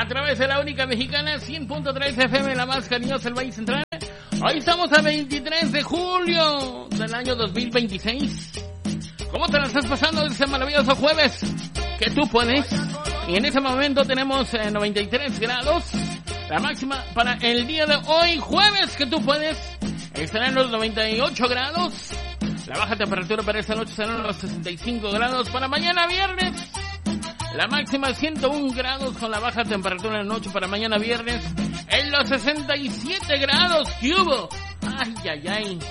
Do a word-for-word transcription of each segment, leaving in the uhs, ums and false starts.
través de la única mexicana cien punto tres F M, la más cariñosa del Valle Central. Hoy estamos a veintitrés de julio del año dos mil veintiséis. ¿Cómo te la estás pasando ese maravilloso jueves que tú pones? Y en ese momento tenemos eh, noventa y tres grados. La máxima para el día de hoy, jueves, que tú puedes, estará en los noventa y ocho grados. La baja temperatura para esta noche será en los sesenta y cinco grados. Para mañana viernes, la máxima ciento uno grados, con la baja temperatura en la noche para mañana viernes en los sesenta y siete grados. ¿Qué hubo? Ay, ay, ay.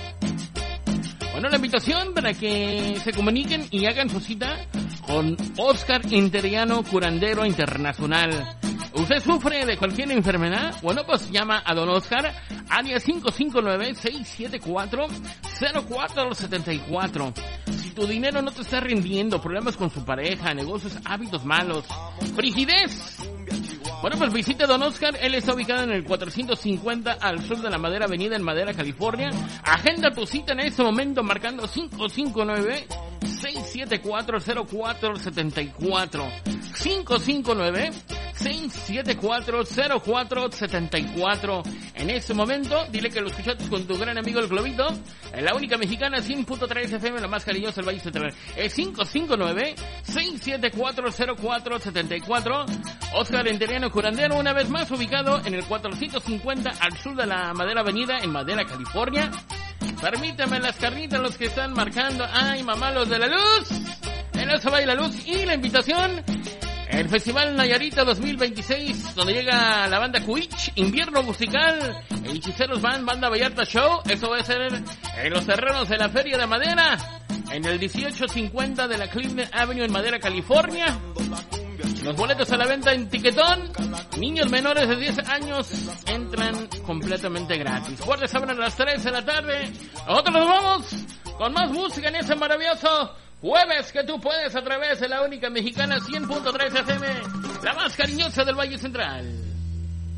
Bueno, la invitación para que se comuniquen y hagan su cita con Oscar Interiano, curandero internacional. ¿Usted sufre de cualquier enfermedad? Bueno, pues llama a don Oscar, área cinco cinco nueve, seis siete cuatro, cero cuatro siete cuatro. Si tu dinero no te está rindiendo, problemas con su pareja, negocios, hábitos malos, frigidez, bueno, pues visite a don Oscar. Él está ubicado en el cuatrocientos cincuenta al sur de la Madera Avenida en Madera, California. Agenda tu cita en este momento marcando cinco cinco nueve, seis siete cuatro, cero cuatro siete cuatro. cinco cinco nueve, seis siete cuatro, cero cuatro siete cuatro. En este momento, dile que lo escuchaste con tu gran amigo el Globito, en la única mexicana cien punto tres F M, la más cariñosa del Valle Central. Es cinco cinco nueve, seis siete cuatro, cero cuatro siete cuatro. Oscar Interiano, curandero, una vez más ubicado en el cuatrocientos cincuenta al sur de la Madera Avenida en Madera, California. Permítame las carnitas, los que están marcando. Ay, mamá, los de la luz. En eso va la luz y la invitación. El Festival Nayarita dos mil veintiséis, donde llega la banda Cuich, invierno musical, Hechiceros Band, Banda Vallarta Show. Eso va a ser en los terrenos de la Feria de Madera, en el dieciocho cincuenta de la Cleveland Avenue en Madera, California. Los boletos a la venta en Tiquetón. Niños menores de diez años entran completamente gratis. Puertas abren a las tres de la tarde. Nosotros nos vamos con más música en ese maravilloso jueves que tú puedes, a través de la única mexicana cien punto tres F M, la más cariñosa del Valle Central.